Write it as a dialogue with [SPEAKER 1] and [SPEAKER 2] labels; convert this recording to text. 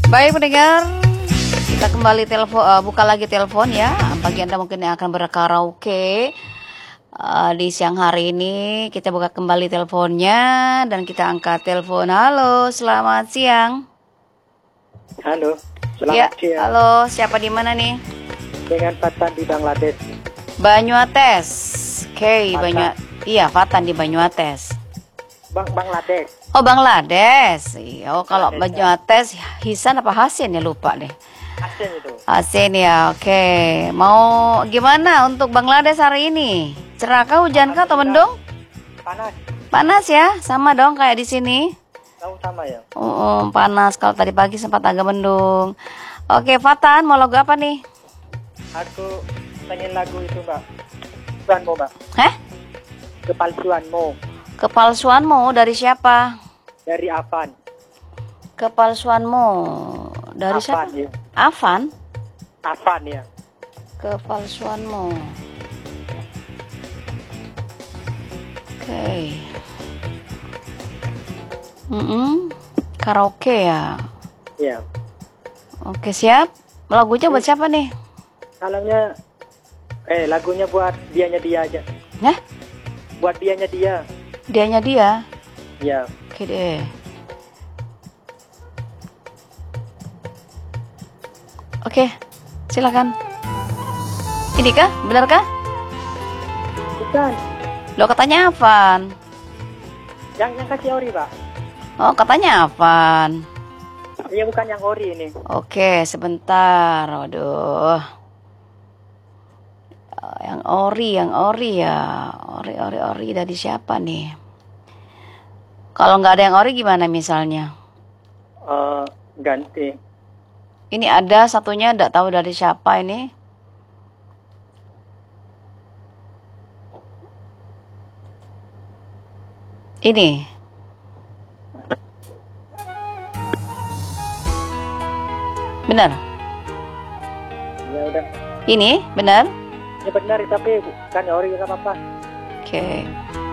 [SPEAKER 1] Baik pendengar, kita kembali buka lagi telepon ya. Bagi Anda mungkin yang akan berkaraoke di siang hari ini, kita buka kembali teleponnya dan kita angkat telepon. Halo, selamat siang.
[SPEAKER 2] Halo, selamat
[SPEAKER 1] Ya,
[SPEAKER 2] siang.
[SPEAKER 1] halo, siapa di mana nih?
[SPEAKER 2] Dengan Fatan di Bangladesh.
[SPEAKER 1] Banyuates. Oke,
[SPEAKER 2] Fatan.
[SPEAKER 1] Iya, Fatan di Banyuates.
[SPEAKER 2] Bangladesh.
[SPEAKER 1] Oh, Bangladesh. Iya, oh kalau
[SPEAKER 2] Bangladesh.
[SPEAKER 1] Banyuates Hisan apa Hasin ya, lupa deh.
[SPEAKER 2] Aceh itu.
[SPEAKER 1] Hasin ya, oke. Mau gimana untuk Bangladesh hari ini? Cerah kah, hujan kah, atau mendung?
[SPEAKER 2] Panas.
[SPEAKER 1] Panas ya, sama dong kayak di sini.
[SPEAKER 2] Tahu sama ya.
[SPEAKER 1] Panas. Kalau tadi pagi sempat agak mendung. Oke, Fatan, mau lagu apa nih?
[SPEAKER 2] Aku pengen lagu itu, Mbak. Kepalsuanmu, Mbak.
[SPEAKER 1] Heh?
[SPEAKER 2] Kepalsuanmu.
[SPEAKER 1] Kepalsuanmu dari siapa?
[SPEAKER 2] Dari Afan.
[SPEAKER 1] Kepalsuanmu dari
[SPEAKER 2] Afan,
[SPEAKER 1] siapa?
[SPEAKER 2] ya.
[SPEAKER 1] Afan?
[SPEAKER 2] Afan ya.
[SPEAKER 1] Kepalsuanmu. Oke. Karaoke ya.
[SPEAKER 2] Iya.
[SPEAKER 1] Oke, siap. Lagunya buat siapa nih?
[SPEAKER 2] Salamnya lagunya buat dianya dia aja.
[SPEAKER 1] Hah?
[SPEAKER 2] Buat dianya dia.
[SPEAKER 1] Dianya dia.
[SPEAKER 2] Iya.
[SPEAKER 1] Oke deh. Oke, silakan. Ini kah? Benar kah?
[SPEAKER 2] Bukan.
[SPEAKER 1] Lo katanya Afan.
[SPEAKER 2] Yang kasih ori, Pak.
[SPEAKER 1] Oh, katanya Afan.
[SPEAKER 2] Iya, bukan yang ori ini.
[SPEAKER 1] Oke, sebentar. Waduh. Yang ori ya. Ori dari siapa nih? Kalau nggak ada yang ori gimana misalnya?
[SPEAKER 2] Ganti.
[SPEAKER 1] Ini ada satunya, nggak tahu dari siapa ini. Ini. Benar?
[SPEAKER 2] Ya udah.
[SPEAKER 1] Ini benar?
[SPEAKER 2] Ya benar, tapi bukan ori, nggak apa-apa.
[SPEAKER 1] Oke.